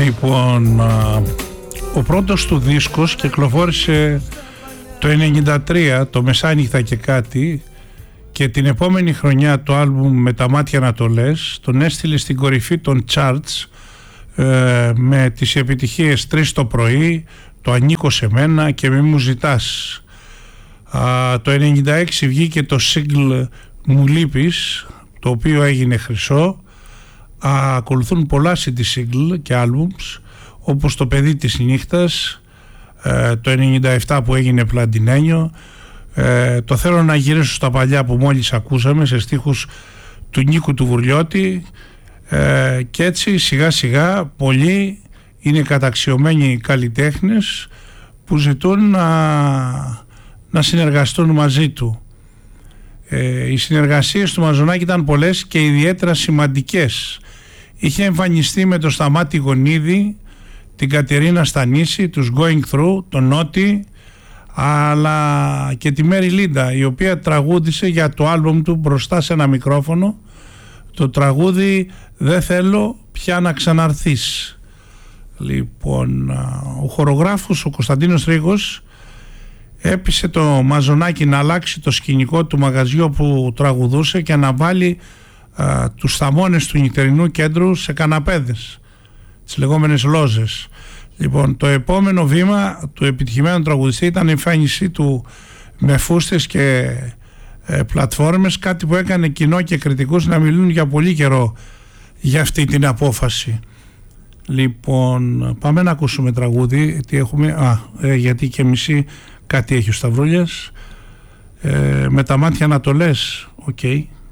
Λοιπόν, ο πρώτος του δίσκος κυκλοφόρησε το 1993, το μεσάνυχτα και κάτι, και την επόμενη χρονιά το άλμπουμ «Με τα μάτια να το λες» τον έστειλε στην κορυφή των charts με τις επιτυχίες «3 το πρωί», «Το ανήκω σε μένα» και «Μη μου ζητάς». Το 1996 βγήκε το single «Μου λείπεις», το οποίο έγινε χρυσό. Ακολουθούν πολλά CD single και albums, όπως «Το παιδί της νύχτας», το 97 που έγινε πλατινένιο, το «Θέλω να γυρίσω στα παλιά» που μόλις ακούσαμε σε στίχους του Νίκου του Βουρλιώτη, και έτσι σιγά σιγά πολλοί είναι καταξιωμένοι καλλιτέχνες που ζητούν να συνεργαστούν μαζί του. Οι συνεργασίες του Μαζονάκη ήταν πολλές και ιδιαίτερα σημαντικές. Είχε εμφανιστεί με το Σταμάτη Γονίδη, την Κατερίνα Στανίση, τους Going Through, τον Νότι, αλλά και τη Μέρι Λίντα, η οποία τραγούδισε για το άλμπομ του μπροστά σε ένα μικρόφωνο το τραγούδι «Δεν θέλω πια να ξαναρθείς». Λοιπόν, ο χορογράφος ο Κωνσταντίνος Ρήγος έπεισε το Μαζονάκη να αλλάξει το σκηνικό του μαγαζιού που τραγουδούσε και να βάλει τους θαμώνες του νυχτερινού κέντρου σε καναπέδες, τις λεγόμενες λόζες. Λοιπόν, το επόμενο βήμα του επιτυχημένου τραγουδιστή ήταν η εμφάνισή του με φούστες και πλατφόρμες, κάτι που έκανε κοινό και κριτικούς να μιλούν για πολύ καιρό για αυτή την απόφαση. Λοιπόν, πάμε να ακούσουμε τραγούδι. Τι έχουμε? Γιατί και μισή κάτι έχει ο Σταυρούλιας. «Με τα μάτια να το λες». Οκ.